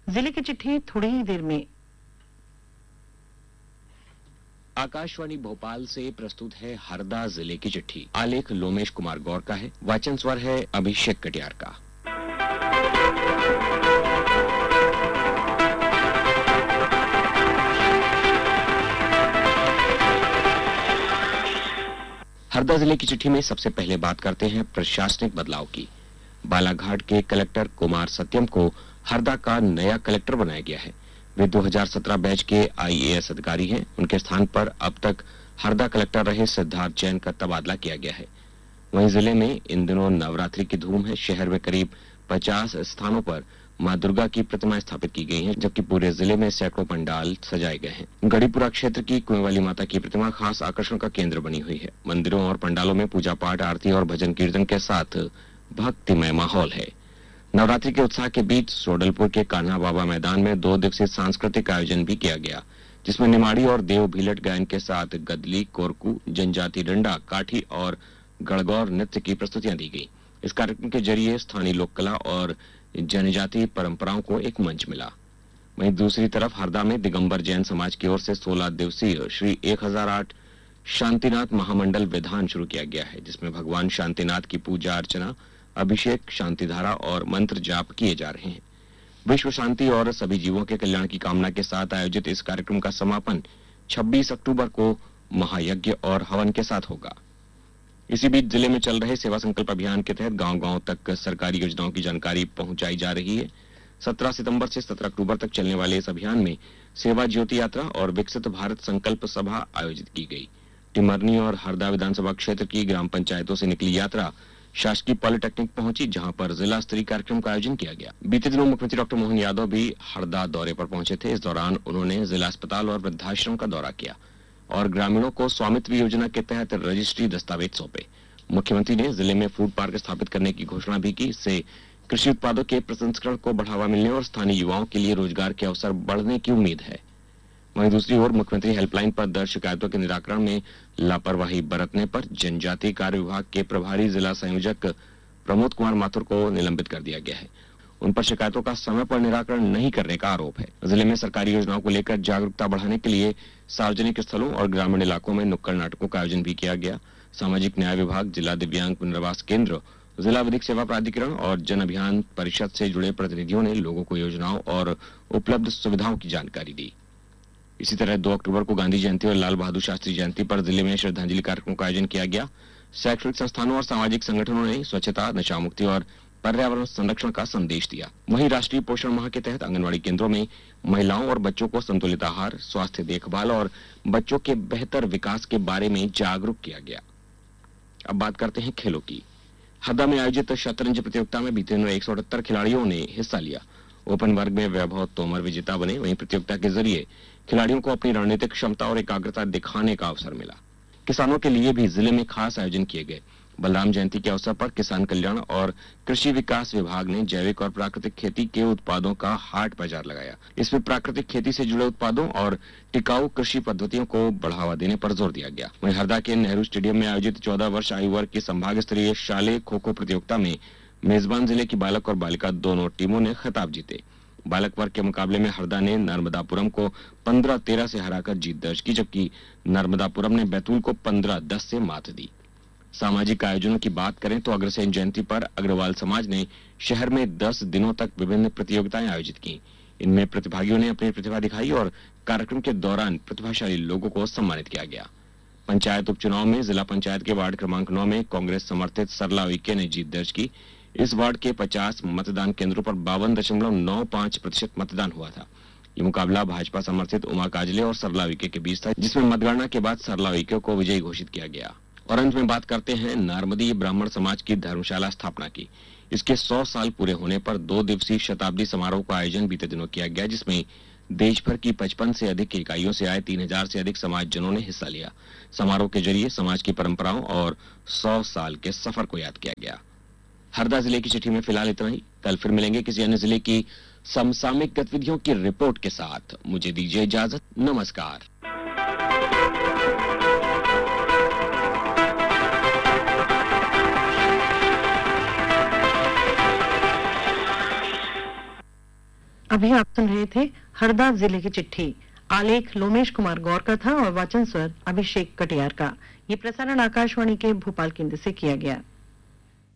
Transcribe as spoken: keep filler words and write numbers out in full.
जिले की चिट्ठी थोड़ी ही देर में। आकाशवाणी भोपाल से प्रस्तुत है हरदा जिले की चिट्ठी। आलेख लोमेश कुमार गौर का है, वाचन स्वर है अभिषेक कटियार का। हरदा जिले की चिट्ठी में सबसे पहले बात करते हैं प्रशासनिक बदलाव की। बालाघाट के कलेक्टर कुमार सत्यम को हरदा का नया कलेक्टर बनाया गया है। वे दो हज़ार सत्रह बैच के आई ए एस अधिकारी हैं। उनके स्थान पर अब तक हरदा कलेक्टर रहे सिद्धार्थ जैन का तबादला किया गया है। वहीं जिले में इन दिनों नवरात्रि की धूम है। शहर में करीब पचास स्थानों पर मां दुर्गा की प्रतिमा स्थापित की गई है, जबकि पूरे जिले में सैकड़ों पंडाल सजाए गए हैं। गढ़ीपुरा क्षेत्र की कुएं वाली माता की प्रतिमा खास आकर्षण का केंद्र बनी हुई है। मंदिरों और पंडालों में पूजा पाठ, आरती और भजन कीर्तन के साथ भक्तिमय माहौल है। नवरात्रि के उत्साह के बीच सोडलपुर के कान्हा बाबा मैदान में दो दिवसीय सांस्कृतिक आयोजन भी किया गया, जिसमें निमाड़ी और देव भीलट गायन के साथ गदली, कोरकू, जनजाति डंडा, काठी और गणगौर नृत्य की प्रस्तुतियां दी गई। इस कार्यक्रम के जरिए स्थानीय लोक कला और जनजातीय परंपराओं को एक मंच मिला। वहीं दूसरी तरफ हरदा में दिगंबर जैन समाज की ओर से सोलह दिवसीय श्री एक हजार आठ शांतिनाथ महामंडल विधान शुरू किया गया है, जिसमें भगवान शांतिनाथ की पूजा अर्चना, अभिषेक, शांतिधारा और मंत्र जाप किए जा रहे हैं। विश्व शांति और सभी जीवों के कल्याण की कामना के साथ आयोजित इस कार्यक्रम का समापन छब्बीस अक्टूबर को महायज्ञ और हवन के साथ होगा। इसी बीच जिले में चल रहे सेवा संकल्प अभियान के तहत गांव-गांव तक सरकारी योजनाओं की जानकारी पहुंचाई जा रही है। सत्रह सितंबर से सत्रह अक्टूबर तक चलने वाले इस अभियान में सेवा ज्योति यात्रा और विकसित भारत संकल्प सभा आयोजित की गई। टिमरनी और हरदा विधानसभा क्षेत्र की ग्राम पंचायतों से निकली यात्रा शासकीय पॉलिटेक्निक पहुंची, जहां पर जिला स्तरीय कार्यक्रम का आयोजन किया गया। बीते दिनों मुख्यमंत्री डॉक्टर मोहन यादव भी हरदा दौरे पर पहुंचे थे। इस दौरान उन्होंने जिला अस्पताल और वृद्धाश्रम का दौरा किया और ग्रामीणों को स्वामित्व योजना के तहत रजिस्ट्री दस्तावेज सौंपे। मुख्यमंत्री ने जिले में फूड पार्क स्थापित करने की घोषणा भी की। इससे कृषि उत्पादों के प्रसंस्करण को बढ़ावा मिलने और स्थानीय युवाओं के लिए रोजगार के अवसर बढ़ने की उम्मीद है। वहीं दूसरी ओर मुख्यमंत्री हेल्पलाइन पर दर्ज शिकायतों के निराकरण में लापरवाही बरतने पर जनजातीय कार्य विभाग के प्रभारी जिला संयोजक प्रमोद कुमार माथुर को निलंबित कर दिया गया है। उन पर शिकायतों का समय पर निराकरण नहीं करने का आरोप है। जिले में सरकारी योजनाओं को लेकर जागरूकता बढ़ाने के लिए सार्वजनिक स्थलों और ग्रामीण इलाकों में नुक्कड़ नाटकों का आयोजन भी किया गया। सामाजिक न्याय विभाग, जिला दिव्यांग पुनर्वास केंद्र, जिला विधिक सेवा प्राधिकरण और जन अभियान परिषद से जुड़े प्रतिनिधियों ने लोगों को योजनाओं और उपलब्ध सुविधाओं की जानकारी दी। इसी तरह दो अक्टूबर को गांधी जयंती और लाल बहादुर शास्त्री जयंती पर जिले में श्रद्धांजलि कार्यक्रम का आयोजन किया गया। शैक्षणिक संस्थानों और सामाजिक संगठनों ने स्वच्छता, नशा मुक्ति और पर्यावरण संरक्षण का संदेश दिया। वहीं राष्ट्रीय पोषण माह के तहत आंगनबाड़ी केंद्रों में महिलाओं और बच्चों को संतुलित आहार, स्वास्थ्य देखभाल और बच्चों के बेहतर विकास के बारे में जागरूक किया गया। अब बात करते हैं खेलों की। हरदा में आयोजित शतरंज प्रतियोगिता में बीते दिनों एक सौ अठहत्तर खिलाड़ियों ने हिस्सा लिया। ओपन वर्ग में वैभव तोमर विजेता बने। वहीं प्रतियोगिता के जरिए खिलाड़ियों को अपनी रणनीतिक क्षमता और एकाग्रता दिखाने का अवसर मिला। किसानों के लिए भी जिले में खास आयोजन किए गए। बलराम जयंती के अवसर पर किसान कल्याण और कृषि विकास विभाग ने जैविक और प्राकृतिक खेती के उत्पादों का हाट बाजार लगाया। इसमें प्राकृतिक खेती से जुड़े उत्पादों और टिकाऊ कृषि पद्धतियों को बढ़ावा देने पर जोर दिया गया। वहीं हरदा के नेहरू स्टेडियम में आयोजित चौदह वर्ष आयु वर्ग की संभाग स्तरीय शालेय खो खो प्रतियोगिता में मेजबान जिले की बालक और बालिका दोनों टीमों ने खिताब जीते। बालक वर्ग के मुकाबले में हरदा ने नर्मदापुरम को पंद्रह तेरह से हराकर जीत दर्ज की, जबकि नर्मदापुरम ने बैतूल को पंद्रह दस से मात दी। सामाजिक आयोजनों की बात करें तो अग्रसेन जयंती पर अग्रवाल समाज ने शहर में दस दिनों तक विभिन्न प्रतियोगिताएं आयोजित की। इनमें प्रतिभागियों ने अपनी प्रतिभा दिखाई और कार्यक्रम के दौरान प्रतिभाशाली लोगों को सम्मानित किया गया। पंचायत उपचुनाव में जिला पंचायत के वार्ड क्रमांक नौ में कांग्रेस समर्थित सरला उइके ने जीत दर्ज की। इस वार्ड के पचास मतदान केंद्रों पर बावन दशमलव नौ पांच प्रतिशत मतदान हुआ था। ये मुकाबला भाजपा समर्थित उमा काजले और सरला उइके के बीच था, जिसमें मतगणना के बाद सरला उइके को विजयी घोषित किया गया। और अंत में बात करते हैं नारमदी ब्राह्मण समाज की धर्मशाला स्थापना की। इसके सौ साल पूरे होने पर दो दिवसीय शताब्दी समारोह का आयोजन बीते दिनों किया गया, जिसमें देश भर की पचपन से अधिक इकाइयों से आए तीन हजार से अधिक समाजजनों ने हिस्सा लिया। समारोह के जरिए समाज की परंपराओं और सौ साल के सफर को याद किया गया। हरदा जिले की चिट्ठी में फिलहाल इतना ही। कल फिर मिलेंगे किसी अन्य जिले की समसामयिक गतिविधियों की रिपोर्ट के साथ। मुझे दीजिए इजाजत। नमस्कार। अभी आप सुन रहे थे हरदा जिले की चिट्ठी। आलेख लोमेश कुमार गौर का था और वाचन स्वर अभिषेक कटियार का। ये प्रसारण आकाशवाणी के भोपाल केंद्र से किया गया।